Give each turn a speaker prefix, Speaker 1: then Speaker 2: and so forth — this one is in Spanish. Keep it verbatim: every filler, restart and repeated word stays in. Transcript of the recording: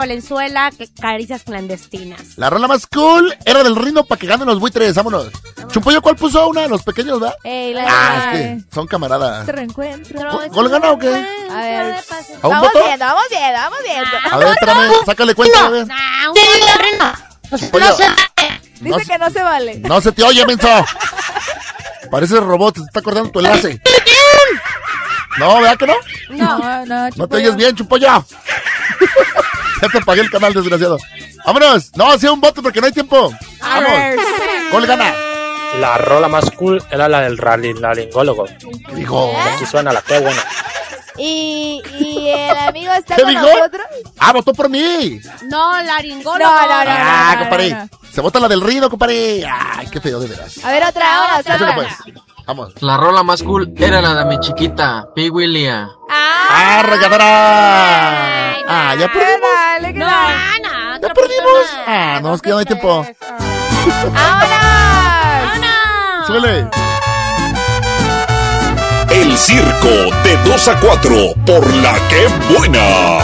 Speaker 1: Valenzuela, que caricias clandestinas.
Speaker 2: La rola más cool era del Rino para que ganen los buitres. Vámonos. Chumpollo, ¿cuál puso una? Los pequeños, ¿verdad?
Speaker 3: Ey, la
Speaker 2: Ah,
Speaker 3: de-
Speaker 2: es que son camaradas.
Speaker 3: Este reencuentro.
Speaker 2: ¿Gol- ¿Gol gana o qué?
Speaker 3: A ver.
Speaker 2: ¿A un
Speaker 3: Vamos
Speaker 2: voto?
Speaker 3: viendo, vamos viendo, vamos viendo.
Speaker 2: A ver, espérame, sácale cuenta, a ver.
Speaker 1: Nah, un
Speaker 2: Chumpollo,
Speaker 3: Dice
Speaker 2: no,
Speaker 3: que no se vale.
Speaker 2: no se te oye, menso. Pareces robot, se está acordando tu enlace. No, ¿verdad que no?
Speaker 3: No, no,
Speaker 2: No te
Speaker 3: Chumpollo.
Speaker 2: oyes bien, Chumpollo. Ya te apagué el canal, desgraciado. Vámonos. No, hacía un voto porque no hay tiempo.
Speaker 3: A
Speaker 2: Vamos.
Speaker 3: ver.
Speaker 2: ¿Cuál gana?
Speaker 4: La rola más cool era la del rally, laringólogo.
Speaker 2: ¿Qué dijo?
Speaker 4: Aquí suena la que buena.
Speaker 3: Y, y el amigo está
Speaker 2: ¿Qué
Speaker 3: con
Speaker 2: dijo?
Speaker 3: nosotros.
Speaker 2: Ah, votó por mí.
Speaker 1: No, laringólogo.
Speaker 3: No, no, no,
Speaker 2: Ah,
Speaker 3: no, no,
Speaker 2: compadre.
Speaker 3: no, no.
Speaker 2: Se vota la del Rino, compadre. Ay, qué feo, de veras.
Speaker 3: A ver, otra, ahora,
Speaker 1: Otra,
Speaker 2: Échale,
Speaker 3: otra.
Speaker 2: pues. Vamos.
Speaker 5: La rola más cool era la de mi chiquita, P. Willia.
Speaker 3: Ah,
Speaker 2: ¡Ah, regadora! Ah, ya
Speaker 3: ¿qué
Speaker 2: perdimos.
Speaker 3: tal? ¿Qué
Speaker 1: No,
Speaker 3: tal?
Speaker 1: no,
Speaker 2: ¿Ya perdimos? Ah, no, es que ya no hay tiempo.
Speaker 3: ¡Vámonos!
Speaker 1: ¡Vámonos!
Speaker 2: Suele.
Speaker 6: El circo de dos a cuatro por la que buena.